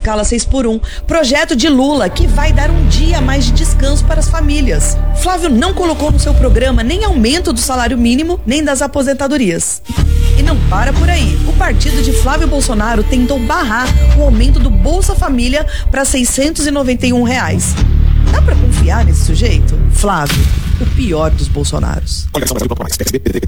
escala 6x1, projeto de Lula que vai dar um dia a mais de descanso para as famílias. Flávio não colocou no seu programa nem aumento do salário mínimo, nem das aposentadorias. E não para por aí. O partido de Flávio Bolsonaro tentou barrar o aumento do Bolsa Família para R$691. Dá pra confiar nesse sujeito? Flávio, o pior dos Bolsonaros.